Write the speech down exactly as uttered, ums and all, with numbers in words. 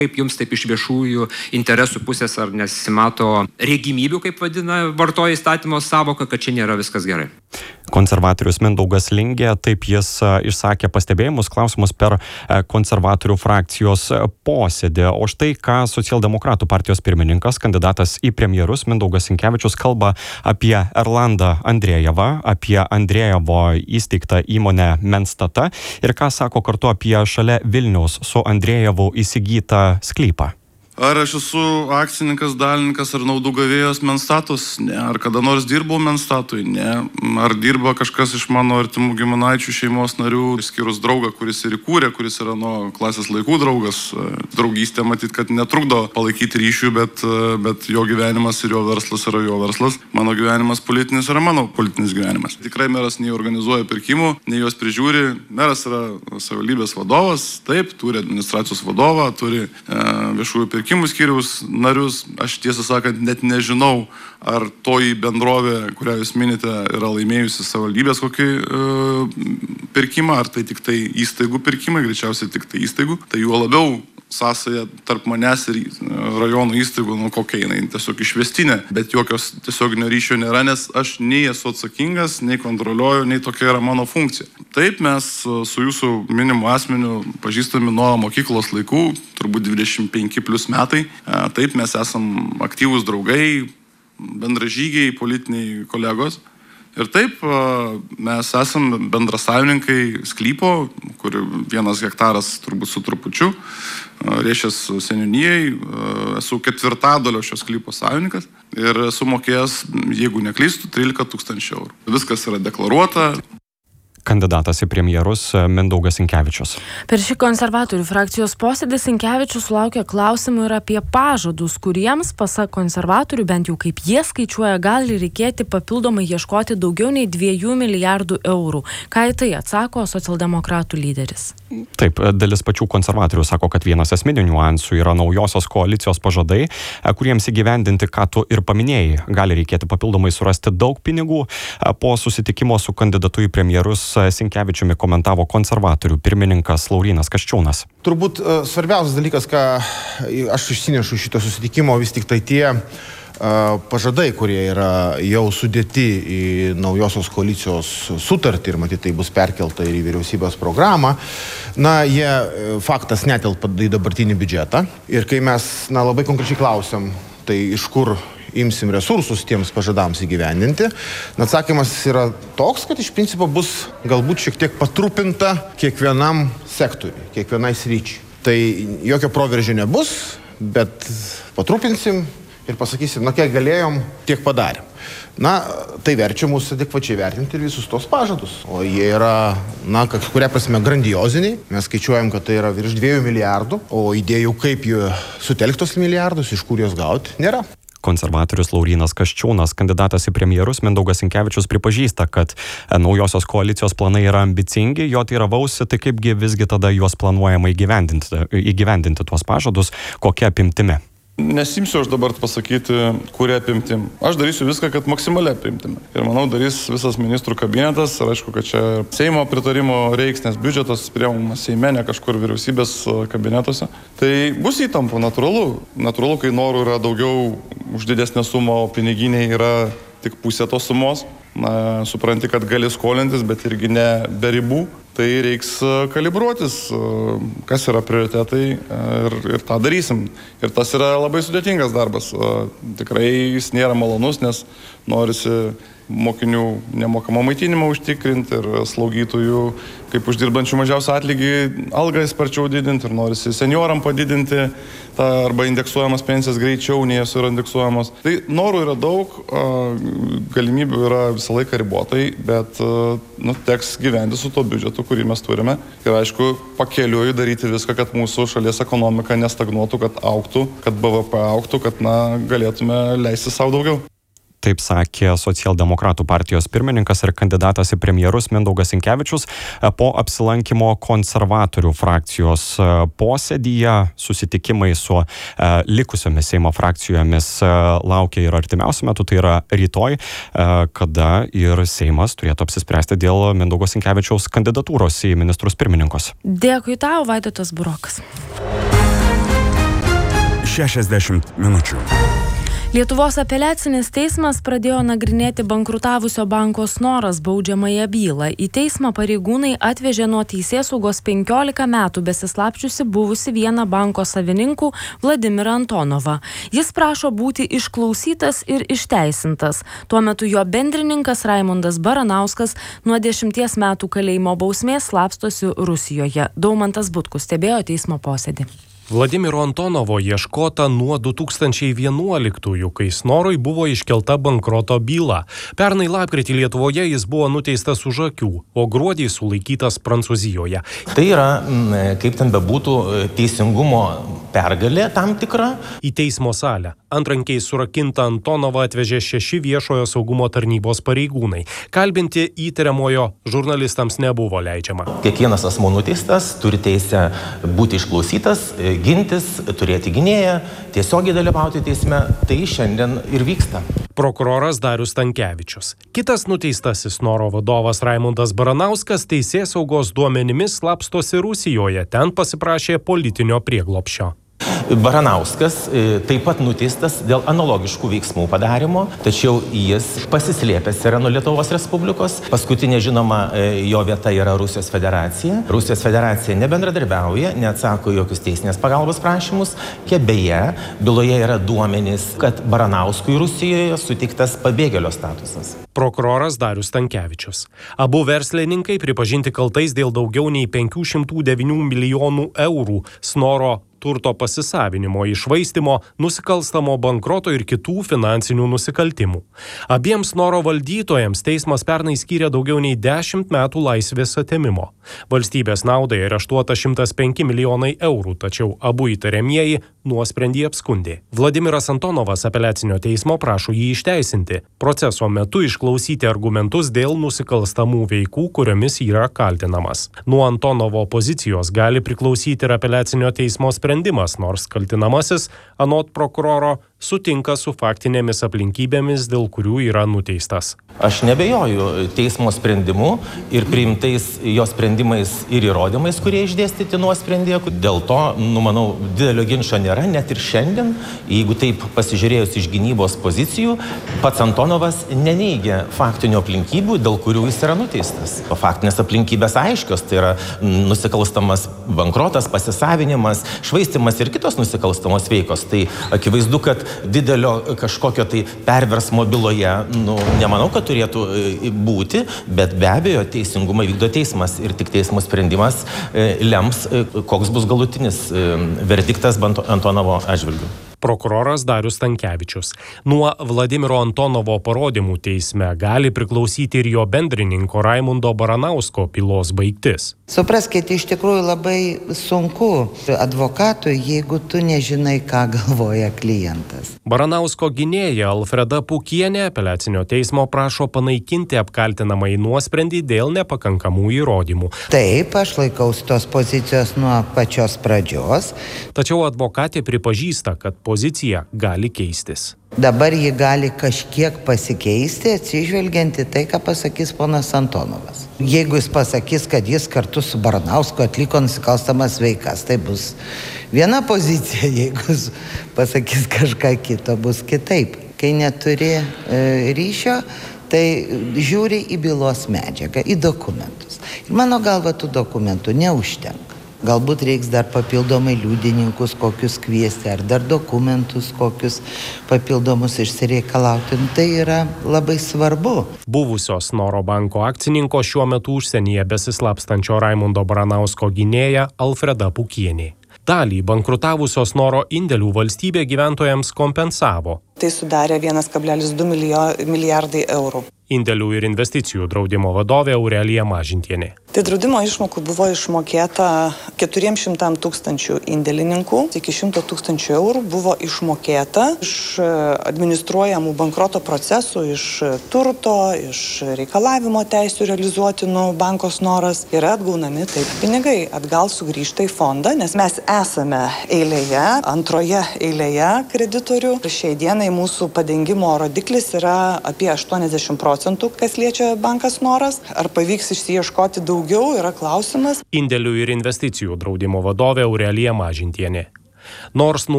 Kaip jums taip iš viešųjų interesų pusės ar nesimato regimybių, kaip vadina vartoja įstatymo savoką, kad čia nėra viskas gerai? Konservatorius Mindaugas Lingė, taip jis išsakė pastebėjimus, klausimus per konservatorių frakcijos posėdį. O štai ką socialdemokratų partijos pirmininkas, kandidatas į premjerus Mindaugas Sinkevičius kalba apie Erlandą Andrejevą, apie Andrejevo įsteigtą įmonę Menstata ir ką sako kartu apie šalia Vilniaus su Andrejevu įsigytą sklypą. Ar aš esu akcininkas, dalininkas ar naudų gavėjas Menstatos? Ne. Ar kada nors dirbau Menstatui? Ne. Ar dirba kažkas iš mano artimų giminaičių šeimos narių, išskyrus draugą, kuris ir įkūrė, kuris yra nuo klasės laikų draugas. Draugystė matyt, kad netrukdo palaikyti ryšių, bet, bet jo gyvenimas ir jo verslas yra jo verslas. Mano gyvenimas politinis yra mano politinis gyvenimas. Tikrai meras nei organizuoja pirkimų, nei juos prižiūri. Meras yra savivaldybės vadovas, taip, turi administracijos vadovą, turi e, viešųjų pirkimų pirkimų skyriaus narius. Aš tiesą sakant net nežinau, ar toji bendrovė, kurią jūs minite, yra laimėjusi savivaldybės kokį e, pirkimą, ar tai tik tai įstaigų pirkimai, greičiausiai tik tai įstaigų. Tai juo labiau sąsaja tarp manęs ir rajonų įstaigų, nu kokia jinai, tiesiog išvestinė, bet jokios tiesioginio ryšio nėra, nes aš nei esu atsakingas, nei kontroliuoju, nei tokia yra mano funkcija. Taip, mes su jūsų minimu asmeniu pažįstami nuo mokyklos laikų, turbūt dvidešimt penki plus metai. Taip, mes esam aktyvūs draugai, bendražygiai, politiniai kolegos. Ir taip, mes esam bendrasavininkai sklypo, kur vienas hektaras turbūt su trupučiu, Riešės seniūnijai, esu ketvirtadalio šios sklypo savininkas ir sumokėjęs, jeigu neklystu, trylika tūkstančių eurų. Viskas yra deklaruota. Kandidatas į premjerus Mindaugas Sinkevičius. Per šį konservatorių frakcijos posėdį Sinkevičius sulaukė klausimų ir apie pažadus, kuriems, pasak konservatorių, bent jau kaip jie skaičiuoja, gali reikėti papildomai ieškoti daugiau nei dviejų milijardų eurų. Ką į tai atsako socialdemokratų lyderis? Taip, dalis pačių konservatorių sako, kad vienas esminių niuansų yra naujosios koalicijos pažadai, kuriems įgyvendinti, ką tu ir paminėjai. Gali reikėti papildomai surasti daug pinigų. Po susitikimo su kandidatu į premjerus Sinkevičiumi komentavo konservatorių pirmininkas Laurynas Kasčiūnas. Turbūt uh, svarbiausias dalykas, ką aš išsinešu šito susitikimo, vis tik tai tie uh, pažadai, kurie yra jau sudėti į naujosios koalicijos sutartį ir matyt tai bus perkelta ir į vyriausybės programą. Na, jie faktas netelpa į dabartinį biudžetą. Ir kai mes na, labai konkrečiai klausiam, tai iš kur imsim resursus tiems pažadams įgyvendinti. Atsakymas yra toks, kad iš principo bus galbūt šiek tiek patrupinta kiekvienam sektoriui, kiekvienai sričiai. Tai jokio proveržio nebus, bet patrupinsim ir pasakysim, na kiek galėjom, tiek padarėm. Na, tai verčia mus adekvačiai vertinti ir visus tos pažadus. O jie yra, na, kažkuria prasme grandioziniai. Mes skaičiuojam, kad tai yra virš dviejų milijardų, o idėjų, kaip jų sutelktos milijardus, iš kur jos gauti, nėra. Konservatorius Laurynas Kasčiūnas, kandidatas į premjerus Mindaugas Sinkevičius pripažįsta, kad naujosios koalicijos planai yra ambicingi, jo teiravausi, tai kaipgi visgi tada juos planuojama įgyvendinti, įgyvendinti tuos pažadus, kokia apimtimi? Nesimsiu aš dabar pasakyti, kuria apimtim. Aš darysiu viską, kad maksimaliai apimtim. Ir manau, darys visas ministrų kabinetas. Ir aišku, kad čia Seimo pritarimo reiks, nes biudžetas priimamas Seime, ne kažkur vyriausybės kabinetuose. Tai bus įtampa, natūralu. Natūralu, kai norų yra daugiau už didesnę sumą, o piniginiai yra tik pusė tos sumos. Na, supranti, kad gali skolintis, bet irgi ne be ribų. Tai reiks kalibruotis, kas yra prioritetai ir, ir tą darysim. Ir tas yra labai sudėtingas darbas. Tikrai jis nėra malonus, nes norisi mokinių nemokamą maitinimą užtikrinti ir slaugytojų, kaip uždirbančių mažiausią atlygį, algą sparčiau didinti ir norisi senioram padidinti tą arba indeksuojamas pensijas greičiau, nei jos yra indeksuojamos. Tai norų yra daug, galimybių yra visą laiką ribotai, bet nu, teks gyventi su to biudžetu, kurį mes turime. Ir aišku, pakeliui daryti viską, kad mūsų šalies ekonomika nestagnuotų, kad augtų, kad B V P augtų, kad na, galėtume leisti savo daugiau. Taip sakė socialdemokratų partijos pirmininkas ir kandidatas į premjerus Mindaugas Sinkevičius. Po apsilankimo konservatorių frakcijos posėdyje susitikimai su likusiomis Seimo frakcijomis laukia ir artimiausiu metu, tai yra rytoj, kada ir Seimas turėtų apsispręsti dėl Mindaugo Sinkevičiaus kandidatūros į ministrus pirmininkus. Dėkui tau, Vaidotas Burokas. šešiasdešimt minučių. Lietuvos apeliacinis teismas pradėjo nagrinėti bankrutavusio banko Snoras baudžiamąją bylą. Į teismą pareigūnai atvežė nuo teisėsaugos penkiolika metų besislapčiusi buvusi vieną banko savininkų Vladimirą Antonovą. Jis prašo būti išklausytas ir išteisintas. Tuo metu jo bendrininkas Raimundas Baranauskas nuo dešimties metų kalėjimo bausmės slapstosi Rusijoje. Daumantas Butkus stebėjo teismo posėdį. Vladimiro Antonovo ieškota nuo du tūkstančiai vienuoliktųjų, kai Snorui buvo iškelta bankroto byla. Pernai lapkritį Lietuvoje jis buvo nuteistas už akių, o gruodį sulaikytas Prancūzijoje. Tai yra, kaip ten bebūtų, teisingumo pergalė tam tikra. Į teismo salę antrankiai surakintą Antonovą atvežė šeši viešojo saugumo tarnybos pareigūnai. Kalbinti įtariamojo žurnalistams nebuvo leidžiama. Kiekvienas asmuo nuteistas turi teisę būti išklausytas, gintis, turėti gynėją, tiesiogiai dalyvauti teisme. Tai šiandien ir vyksta. Prokuroras Darius Stankevičius. Kitas nuteistasis Snoro vadovas Raimundas Baranauskas teisėsaugos duomenimis slapstosi Rusijoje. Ten pasiprašė politinio prieglobsčio. Baranauskas taip pat nuteistas dėl analogiškų veiksmų padarimo, tačiau jis pasislėpęs yra nuo Lietuvos Respublikos. Paskutinė žinoma jo vieta yra Rusijos federacija. Rusijos federacija nebendradarbiauja, neatsako jokius teisinės pagalbos prašymus. Beje, byloje yra duomenys, kad Baranauskui Rusijoje suteiktas pabėgėlio statusas. Prokuroras Darius Stankevičius. Abu verslininkai pripažinti kaltais dėl daugiau nei penkių šimtų devynių milijonų eurų Snoro turto pasisavinimo, iššvaistymo, nusikalstamo bankroto ir kitų finansinių nusikaltimų. Abiems Snoro valdytojams teismas pernai skyrė daugiau nei dešimt metų laisvės atėmimo. Valstybės naudai areštuota šimtas penki milijonai eurų, tačiau abu įtariamieji nuosprendį apskundė. Vladimiras Antonovas apeliacinio teismo prašo jį išteisinti. Proceso metu išklausyti argumentus dėl nusikalstamų veikų, kuriomis yra kaltinamas. Nuo Antonovo pozicijos gali priklausyti ir apeliacinio teismo sprendimas, nors kaltinamasis, anot prokuroro, sutinka su faktinėmis aplinkybėmis, dėl kurių yra nuteistas. Aš nebejoju teismo sprendimu ir priimtais jo sprendimais ir įrodymais, kurie išdėstyti nuosprendėje. Dėl to, nu, manau, didelio ginčo nėra, net ir šiandien. Jeigu taip pasižiūrėjus iš gynybos pozicijų, pats Antonovas neneigia faktinių aplinkybių, dėl kurių jis yra nuteistas. O faktinės aplinkybės aiškios, tai yra nusikalstamas bankrotas, pasisavinimas, švaistimas ir kitos nusikalstamos veikos. Tai akivaizdu, kad didelio kažkokio tai perversmo byloje, nu, nemanau, kad turėtų būti, bet be abejo teisingumą vykdo teismas ir tik teismo sprendimas lems, koks bus galutinis verdiktas Antonovo atžvilgiu. Prokuroras Darius Stankevičius. Nuo Vladimiro Antonovo parodymų teisme gali priklausyti ir jo bendrininko Raimundo Baranausko bylos baigtis. Supraskite, iš tikrųjų labai sunku advokatui, jeigu tu nežinai, ką galvoja klientas. Baranausko gynėja Alfreda Pukienė apeliacinio teismo prašo panaikinti apkaltinamąjį nuosprendį dėl nepakankamų įrodymų. Taip, aš laikausi tos pozicijos nuo pačios pradžios. Tačiau advokatė pripažįsta, kad pozicija gali keistis. Dabar ji gali kažkiek pasikeisti, atsižvelgiant į tai, ką pasakys ponas Antonovas. Jeigu jis pasakys, kad jis kartu su Baranausku atliko nusikalstamas veikas, tai bus viena pozicija, jeigu jis pasakys kažką kito, bus kitaip. Kai neturi e, ryšio, tai žiūri į bylos medžiagą, į dokumentus. Ir mano galva, tų dokumentų neužtenka. Galbūt reiks dar papildomai liudininkus kokius kviesti, ar dar dokumentus kokius papildomus išsireikalauti. Tai yra labai svarbu. Buvusios Snoro banko akcininko šiuo metu užsienyje besislapstančio Raimundo Baranausko gynėja Alfreda Pukienė. Dalį bankrutavusios Snoro indėlių valstybė gyventojams kompensavo. Tai sudarė vienas kablelis du milijardai eurų. Indėlių ir investicijų draudimo vadovė Aurelija Mažintienė. Tai draudimo išmokų buvo išmokėta keturiems šimtams tūkstančių indėlininkų. Iki šimto tūkstančių eurų buvo išmokėta iš administruojamų bankroto procesų, iš turto, iš reikalavimo teisių realizuotinų banko Snoras. Yra atgaunami taip pinigai, atgal sugrįžta į fondą, nes mes esame eilėje, antroje eilėje kreditorių. Šiai dienai mūsų padengimo rodiklis yra apie aštuoniasdešimt procentų, kas liečia bankas Snoras. Ar pavyks išsiieškoti daugiau, yra klausimas. Indėlių ir investicijų draudimo vadovė Aurelija Mažintienė. Nors nuo